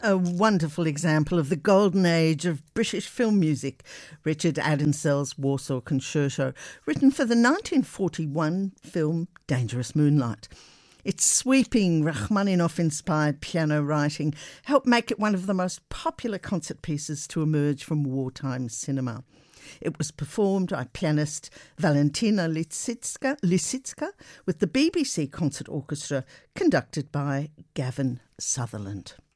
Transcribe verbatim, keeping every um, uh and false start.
A wonderful example of the golden age of British film music, Richard Addinsell's Warsaw Concerto, written for the nineteen forty-one film Dangerous Moonlight. Its sweeping Rachmaninoff-inspired piano writing helped make it one of the most popular concert pieces to emerge from wartime cinema. It was performed by pianist Valentina Lisicka, Lisicka with the B B C Concert Orchestra, conducted by Gavin Sutherland.